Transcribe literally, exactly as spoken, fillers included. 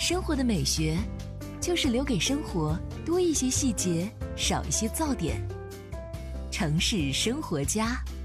生活的美学，就是留给生活多一些细节，少一些噪点。城市生活家。